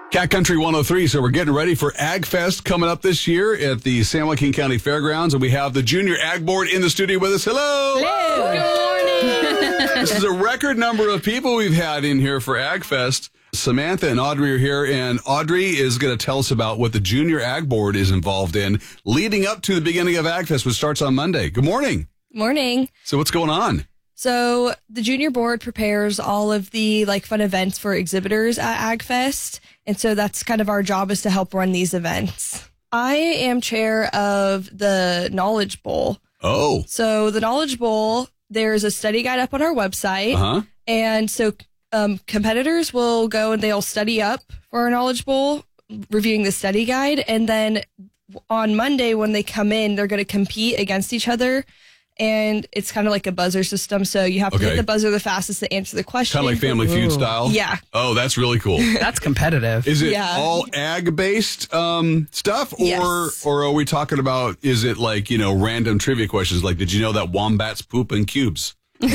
Cat Country 103, so we're getting ready for Ag Fest coming up this year at the San Joaquin County Fairgrounds, and we have the Junior Ag Board in the studio with us. Hello! Hello! Good morning! This is a record number of people we've had in here for Ag Fest. Samantha and Audrey are here, and Audrey is going to tell us about what the Junior Ag Board is involved in leading up to the beginning of Ag Fest, which starts on Monday. Good morning. Morning. So what's going on? So the Junior Board prepares all of the fun events for exhibitors at Ag Fest. And so that's kind of our job, is to help run these events. I am chair of the Knowledge Bowl. Oh. So the Knowledge Bowl, there's a study guide up on our website. Uh-huh. And so competitors will go and they'll study up for our Knowledge Bowl, reviewing the study guide. And then on Monday, when they come in, they're going to compete against each other. And it's kind of like a buzzer system. So you have to hit the buzzer the fastest to answer the question. Kind of like Family Feud style? Yeah. Oh, that's really cool. That's competitive. Is it all ag-based stuff? Yes. Or are we talking about, is it like, random trivia questions? Like, did you know that wombats poop in cubes? So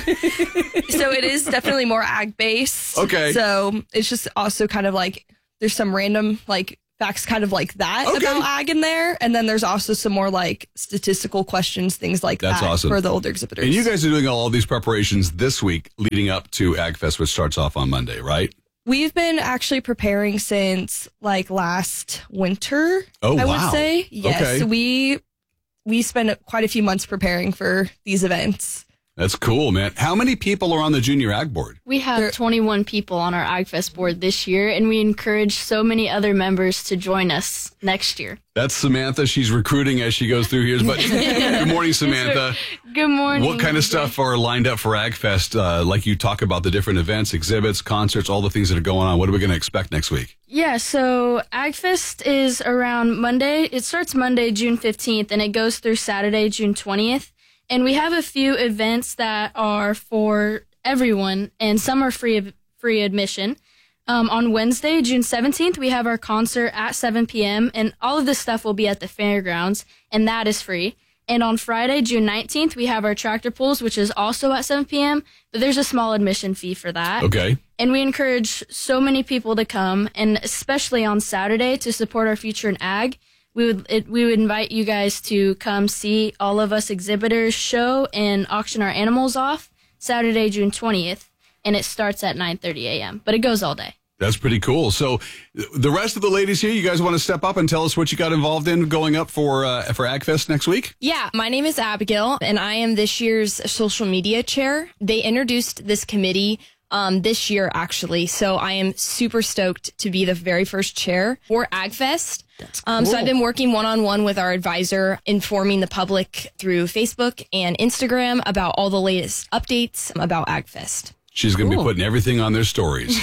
it is definitely more ag-based. Okay. So it's just also kind of like, there's some random facts kind of like that about ag in there. And then there's also some more statistical questions, things like That's that awesome. for the older exhibitors. And you guys are doing all these preparations this week leading up to Ag Fest, which starts off on Monday, right? We've been actually preparing since last winter, Oh, I wow. would say. Yes. Okay. We spent quite a few months preparing for these events. That's cool, man. How many people are on the Junior Ag Board? We have 21 people on our AgFest board this year, and we encourage so many other members to join us next year. That's Samantha. She's recruiting as she goes through here. But good morning, Samantha. Good morning. What kind of stuff are lined up for Ag Fest? Like you talk about the different events, exhibits, concerts, all the things that are going on. What are we going to expect next week? Yeah, so AgFest is around Monday. It starts Monday, June 15th, and it goes through Saturday, June 20th. And we have a few events that are for everyone, and some are free admission. On Wednesday, June 17th, we have our concert at 7 p.m., and all of this stuff will be at the fairgrounds, and that is free. And on Friday, June 19th, we have our tractor pulls, which is also at 7 p.m., but there's a small admission fee for that. Okay. And we encourage so many people to come, and especially on Saturday, to support our future in ag. We would invite you guys to come see all of us exhibitors show and auction our animals off Saturday, June 20th, and it starts at 9:30 a.m., but it goes all day. That's pretty cool. So the rest of the ladies here, you guys want to step up and tell us what you got involved in going up for AgFest next week? Yeah, my name is Abigail, and I am this year's social media chair. They introduced this committee this year, actually, so I am super stoked to be the very first chair for AgFest. That's cool. So I've been working one-on-one with our advisor, informing the public through Facebook and Instagram about all the latest updates about AgFest. She's going to be putting everything on their stories.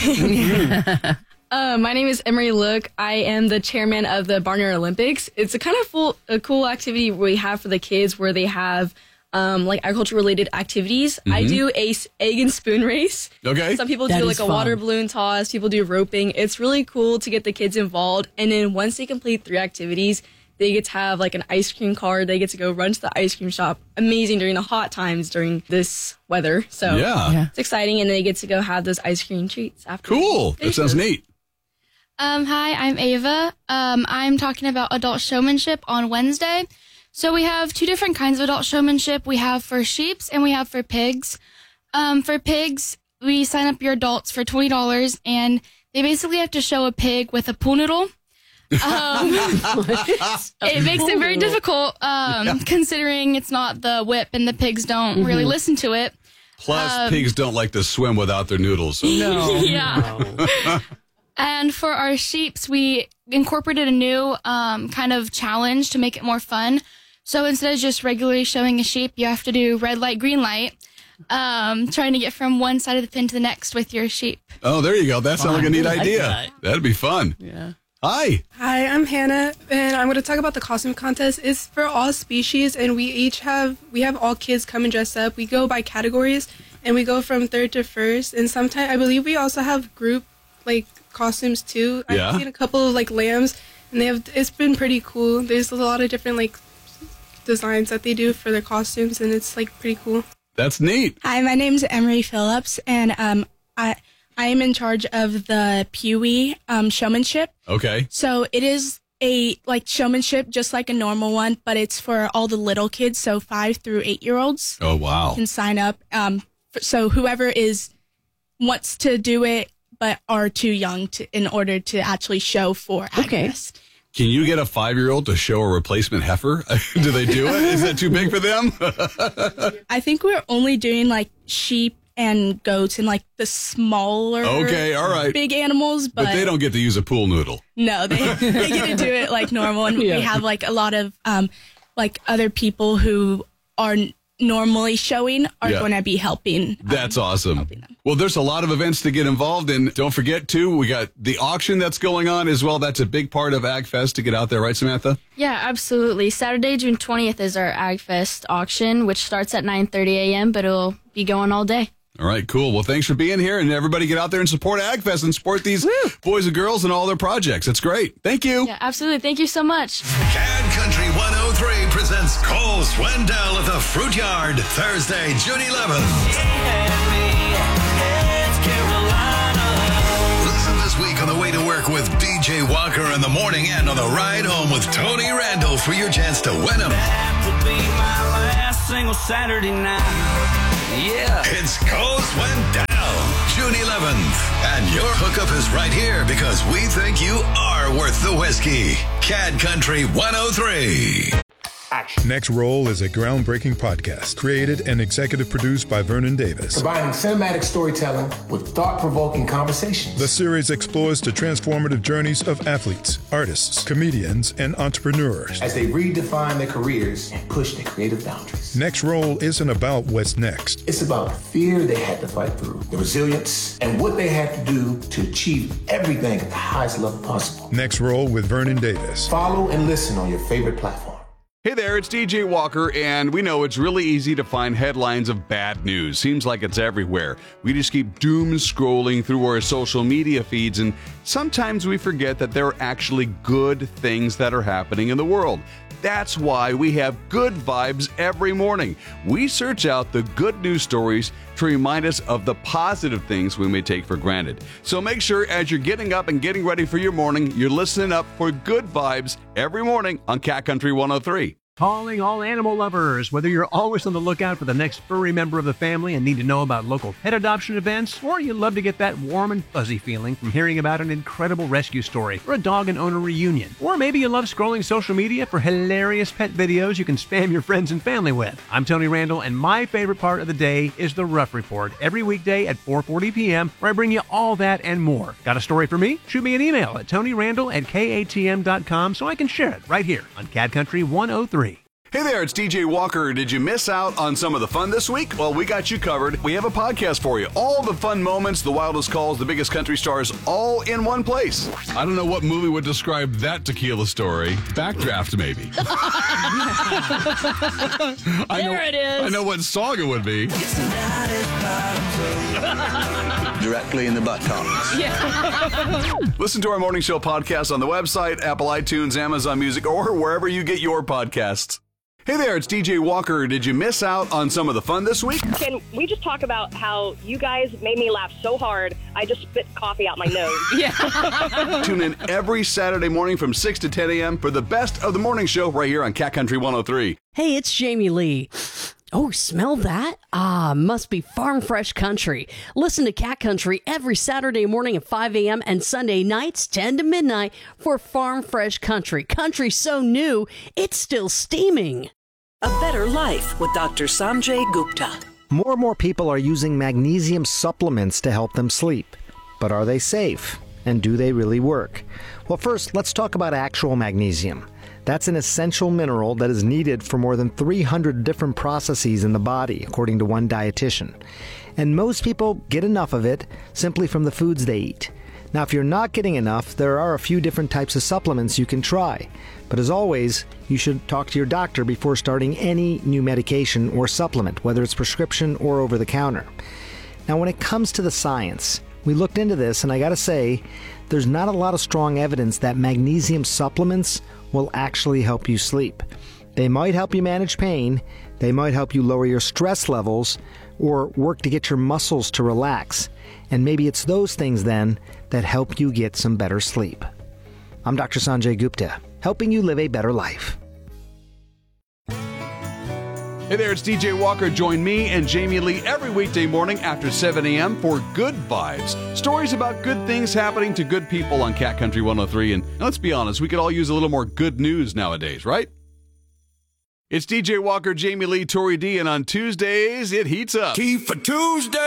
My name is Emery Look. I am the chairman of the Barnyard Olympics. It's a kind of a cool activity we have for the kids where they have agriculture related activities. I do a egg and spoon race. Okay. Some people do a water balloon toss. People do roping. It's really cool to get the kids involved. And then once they complete 3 activities, they get to have an ice cream cart. They get to go run to the ice cream shop. Amazing during the hot times during this weather. So it's exciting. And they get to go have those ice cream treats after. Cool. That sounds neat. Hi, I'm Ava. I'm talking about adult showmanship on Wednesday. So we have 2 different kinds of adult showmanship. We have for sheeps and we have for pigs. For pigs, we sign up your adults for $20, and they basically have to show a pig with a pool noodle. It makes it very difficult, considering it's not the whip and the pigs don't really listen to it. Plus, pigs don't like to swim without their noodles. So. No. Yeah. And for our sheeps, we incorporated a new kind of challenge to make it more fun. So instead of just regularly showing a sheep, you have to do red light, green light, trying to get from one side of the pen to the next with your sheep. Oh, there you go. That sounds like a neat idea. That'd be fun. Yeah. Hi. Hi, I'm Hannah, and I'm going to talk about the costume contest. It's for all species, and we have all kids come and dress up. We go by categories, and we go from third to first. And sometimes I believe we also have group costumes too. Yeah. I've seen a couple of lambs, and it's been pretty cool. There's a lot of different designs that they do for their costumes, and it's pretty cool. That's neat. Hi, my name's Emery Phillips, and I am in charge of the Pewee showmanship. Okay. So it is a showmanship just like a normal one, but it's for all the little kids, so 5 through 8-year-olds. Oh, wow. Can sign up. So whoever wants to do it but are too young in order to actually show for AgFest. Can you get a 5-year-old to show a replacement heifer? Do they do it? Is that too big for them? I think we're only doing like sheep and goats and like the smaller Okay, all right. big animals, but they don't get to use a pool noodle. No, they get to do it like normal, and we have like a lot of like other people who are normally showing are going to be helping. That's awesome. Well, there's a lot of events to get involved in. Don't forget too, we got the auction that's going on as well. That's a big part of AgFest to get out there, right, Samantha? Yeah, absolutely. Saturday, June 20th is our AgFest auction, which starts at 9:30 a.m., but it'll be going all day. All right, cool. Well, thanks for being here, and everybody get out there and support AgFest and support these boys and girls and all their projects. That's great. Thank you. Yeah, absolutely. Thank you so much. CAD Country 103 presents Cole Swindell at the Fruit Yard, Thursday, June 11th. Listen this week on the way to work with DJ Walker in the morning and on the ride home with Tony Randall for your chance to win them. That will be my last single Saturday night. Yeah. It's Cole Swindell, June 11th. And your hookup is right here because we think you are worth the whiskey. CAD Country 103. Next Roll is a groundbreaking podcast created and executive produced by Vernon Davis. Combining cinematic storytelling with thought-provoking conversations. The series explores the transformative journeys of athletes, artists, comedians, and entrepreneurs as they redefine their careers and push their creative boundaries. Next Roll isn't about what's next. It's about the fear they had to fight through, the resilience, and what they had to do to achieve everything at the highest level possible. Next Roll with Vernon Davis. Follow and listen on your favorite platform. Hey there, it's DJ Walker, and we know it's really easy to find headlines of bad news. Seems like it's everywhere. We just keep doom scrolling through our social media feeds, and sometimes we forget that there are actually good things that are happening in the world. That's why we have Good Vibes every morning. We search out the good news stories to remind us of the positive things we may take for granted. So make sure as you're getting up and getting ready for your morning, you're listening up for Good Vibes every morning on CAT Country 103. Calling all animal lovers. Whether you're always on the lookout for the next furry member of the family and need to know about local pet adoption events, or you love to get that warm and fuzzy feeling from hearing about an incredible rescue story or a dog and owner reunion, or maybe you love scrolling social media for hilarious pet videos you can spam your friends and family with. I'm Tony Randall, and my favorite part of the day is the Rough Report every weekday at 4:40 p.m., where I bring you all that and more. Got a story for me? Shoot me an email at tonyrandall@katm.com so I can share it right here on CAD Country 103. Hey there, it's DJ Walker. Did you miss out on some of the fun this week? Well, we got you covered. We have a podcast for you. All the fun moments, the wildest calls, the biggest country stars, all in one place. I don't know what movie would describe that tequila story. Backdraft, maybe. There it is. I know what song it would be. Directly in the buttocks. Yeah. Listen to our morning show podcast on the website, Apple iTunes, Amazon Music, or wherever you get your podcasts. Hey there, it's DJ Walker. Did you miss out on some of the fun this week? Can we just talk about how you guys made me laugh so hard, I just spit coffee out my nose? Yeah. Tune in every Saturday morning from 6 to 10 a.m. for the best of the morning show right here on CAT Country 103. Hey, it's Jamie Lee. Oh, smell that? Ah, must be Farm Fresh Country. Listen to Cat Country every Saturday morning at 5 a.m. and Sunday nights 10 to midnight for Farm Fresh Country. Country so new, it's still steaming. A Better Life with Dr. Sanjay Gupta. More and more people are using magnesium supplements to help them sleep. But are they safe? And do they really work? Well, first, let's talk about actual magnesium. That's an essential mineral that is needed for more than 300 different processes in the body, according to one dietitian. And most people get enough of it simply from the foods they eat. Now, if you're not getting enough, there are a few different types of supplements you can try. But as always, you should talk to your doctor before starting any new medication or supplement, whether it's prescription or over the counter. Now, when it comes to the science, we looked into this, and I gotta say, there's not a lot of strong evidence that magnesium supplements will actually help you sleep. They might help you manage pain, they might help you lower your stress levels, or work to get your muscles to relax. And maybe it's those things then that help you get some better sleep. I'm Dr. Sanjay Gupta, helping you live a better life. Hey there, it's DJ Walker. Join me and Jamie Lee every weekday morning after 7 a.m. for Good Vibes. Stories about good things happening to good people on Cat Country 103. And let's be honest, we could all use a little more good news nowadays, right? It's DJ Walker, Jamie Lee, Tori D, and on Tuesdays, it heats up. Tea for Tuesday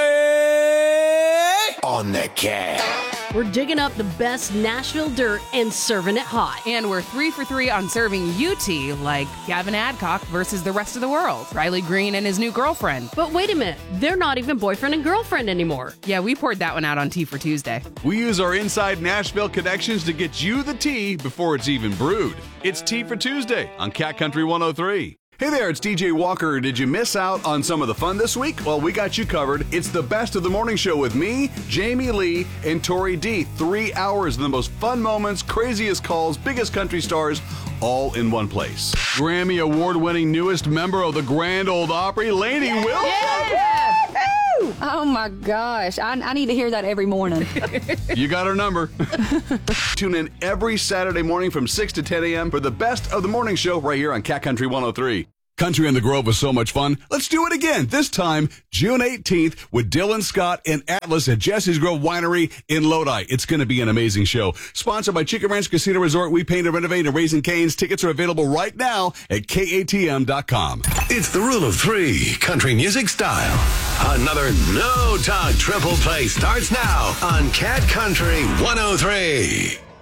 on the Cat. We're digging up the best Nashville dirt and serving it hot. And we're 3 for 3 on serving you tea, like Gavin Adcock versus the rest of the world, Riley Green and his new girlfriend. But wait a minute, they're not even boyfriend and girlfriend anymore. Yeah, we poured that one out on Tea for Tuesday. We use our inside Nashville connections to get you the tea before it's even brewed. It's Tea for Tuesday on Cat Country 103. Hey there, it's DJ Walker. Did you miss out on some of the fun this week? Well, we got you covered. It's the best of the morning show with me, Jamie Lee, and Tori D. 3 hours of the most fun moments, craziest calls, biggest country stars, all in one place. Grammy Award-winning newest member of the Grand Ole Opry, Lainey Wilson. Yeah. Oh my gosh, I need to hear that every morning. You got our number. Tune in every Saturday morning from 6 to 10 a.m. for the best of the morning show right here on Cat Country 103. Country in the Grove was so much fun. Let's do it again. This time, June 18th with Dylan Scott and Atlas at Jesse's Grove Winery in Lodi. It's going to be an amazing show. Sponsored by Chica Ranch Casino Resort. We paint and renovate and Raising Cane's. Tickets are available right now at KATM.com. It's the Rule of 3 country music style. Another no-talk triple play starts now on Cat Country 103.